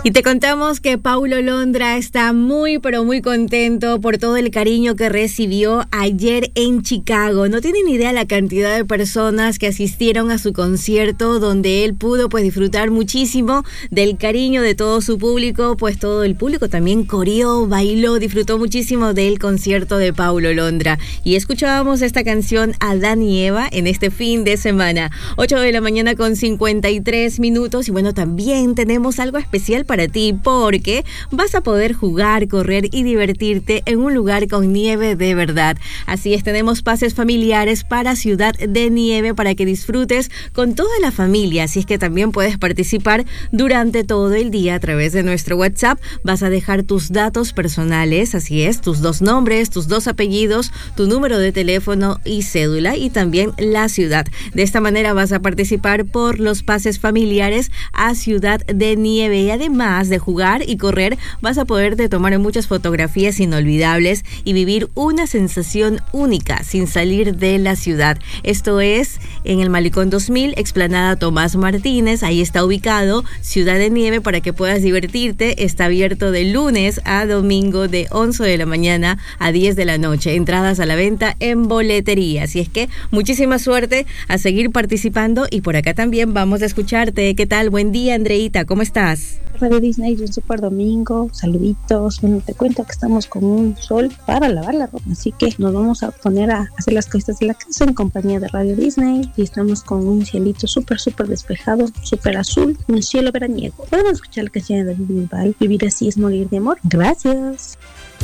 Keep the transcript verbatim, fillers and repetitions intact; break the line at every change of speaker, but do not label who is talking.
Y te contamos que Paulo Londra está muy pero muy contento por todo el cariño que recibió ayer en Chicago. No tienen idea la cantidad de personas que asistieron a su concierto, donde él pudo pues disfrutar muchísimo del cariño de todo su público, pues todo el público también coreó, bailó, disfrutó muchísimo del concierto de Paulo Londra. Y escuchábamos esta canción Adán y Eva en este fin de semana. ocho de la mañana con cincuenta y tres minutos. Y bueno, también tenemos algo especial para para ti, porque vas a poder jugar, correr y divertirte en un lugar con nieve de verdad. Así es, tenemos pases familiares para Ciudad de Nieve para que disfrutes con toda la familia. Así es que también puedes participar durante todo el día a través de nuestro WhatsApp. Vas a dejar tus datos personales, así es, tus dos nombres, tus dos apellidos, tu número de teléfono y cédula, y también la ciudad. De esta manera vas a participar por los pases familiares a Ciudad de Nieve. Y además de jugar y correr, vas a poderte tomar muchas fotografías inolvidables y vivir una sensación única sin salir de la ciudad. Esto es en el Malecón dos mil, Explanada Tomás Martínez. Ahí está ubicado Ciudad de Nieve para que puedas divertirte. Está abierto de lunes a domingo de once de la mañana a diez de la noche. Entradas a la venta en boletería. Así es que muchísima suerte, a seguir participando. Y por acá también vamos a escucharte. ¿Qué tal? Buen día, Andreita. ¿Cómo estás?
Radio Disney, un super domingo, saluditos. Bueno, te cuento que estamos con un sol para lavar la ropa, así que nos vamos a poner a hacer las cosas de la casa en compañía de Radio Disney, y estamos con un cielito súper súper despejado, súper azul, un cielo veraniego. Podemos escuchar la canción de David Bisbal, Vivir así es morir de amor. Gracias.